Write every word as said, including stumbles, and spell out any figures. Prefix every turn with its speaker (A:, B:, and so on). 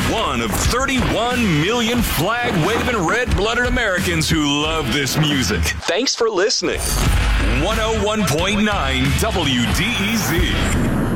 A: one of thirty-one million flag-waving red-blooded Americans who love this music. Thanks for listening. one oh one point nine W D E Z.